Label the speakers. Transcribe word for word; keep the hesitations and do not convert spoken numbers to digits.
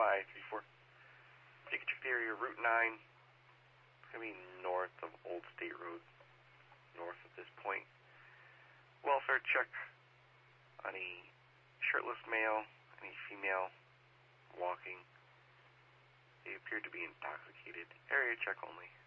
Speaker 1: five three four. Take a check the area, Route nine. It's going to be north of Old State Road. North at this point. Welfare check on a shirtless male and a female walking. They appear to be intoxicated. Area check only.